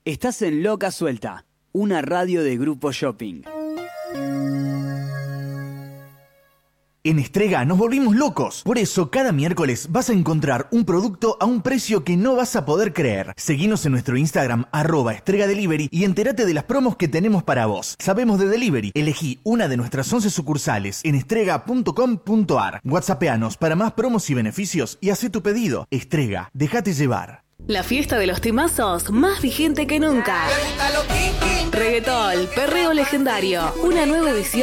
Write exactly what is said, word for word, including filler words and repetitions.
Estás en Loca Suelta, una radio de Grupo Shopping. En Estrega nos volvimos locos. Por eso, cada miércoles vas a encontrar un producto a un precio que no vas a poder creer. Seguinos en nuestro Instagram, arroba Estrega Delivery, y entérate de las promos que tenemos para vos. Sabemos de delivery. Elegí una de nuestras once sucursales en estrega punto com punto ar. WhatsAppeanos para más promos y beneficios y hacé tu pedido. Estrega, déjate llevar. La fiesta de los temazos más vigente que nunca. Reggaetón, perreo legendario. Una nueva edición